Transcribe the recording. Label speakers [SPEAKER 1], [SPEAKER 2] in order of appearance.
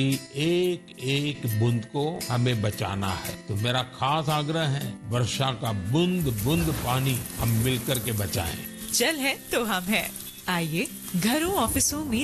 [SPEAKER 1] एक एक बूंद को हमें बचाना है। तो मेरा खास आग्रह है, वर्षा का बूंद बूंद पानी हम मिलकर के बचाएं।
[SPEAKER 2] जल है तो हम है। आइए घरों ऑफिसों में